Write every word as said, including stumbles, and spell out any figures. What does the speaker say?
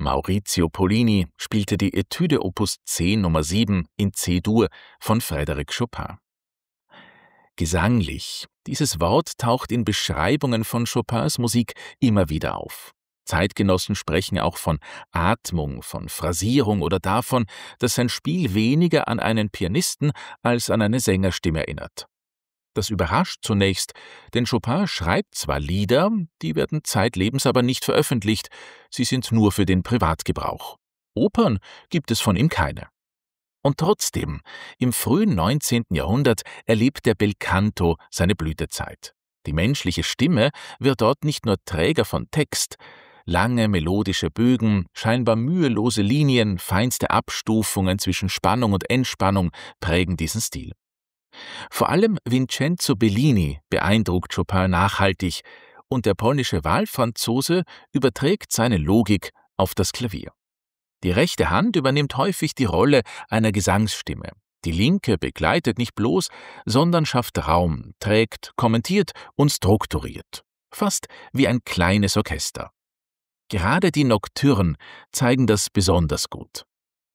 Maurizio Pollini spielte die Etüde Opus zehn Nummer sieben in C-Dur von Frédéric Chopin. Gesanglich. Dieses Wort taucht in Beschreibungen von Chopins Musik immer wieder auf. Zeitgenossen sprechen auch von Atmung, von Phrasierung oder davon, dass sein Spiel weniger an einen Pianisten als an eine Sängerstimme erinnert. Das überrascht zunächst, denn Chopin schreibt zwar Lieder, die werden zeitlebens aber nicht veröffentlicht, sie sind nur für den Privatgebrauch. Opern gibt es von ihm keine. Und trotzdem, im frühen neunzehnten Jahrhundert erlebt der Belcanto seine Blütezeit. Die menschliche Stimme wird dort nicht nur Träger von Text. Lange melodische Bögen, scheinbar mühelose Linien, feinste Abstufungen zwischen Spannung und Entspannung prägen diesen Stil. Vor allem Vincenzo Bellini beeindruckt Chopin nachhaltig und der polnische Wahlfranzose überträgt seine Logik auf das Klavier. Die rechte Hand übernimmt häufig die Rolle einer Gesangsstimme. Die linke begleitet nicht bloß, sondern schafft Raum, trägt, kommentiert und strukturiert. Fast wie ein kleines Orchester. Gerade die Nocturnes zeigen das besonders gut.